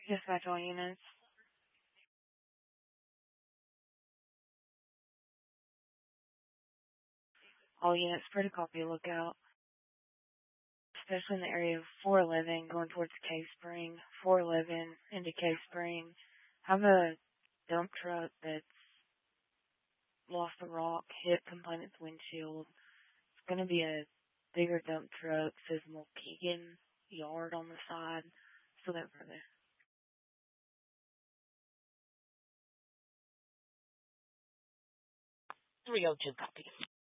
Dispatch all units. All units, spread a copy, lookout. Especially in the area of 411 going towards Cave Spring, 411 into Cave Spring. Have a dump truck that's lost a rock, hit complainant's windshield. It's going to be a bigger dump truck, says Mulkegan Yard on the side. So that further. 302 copy.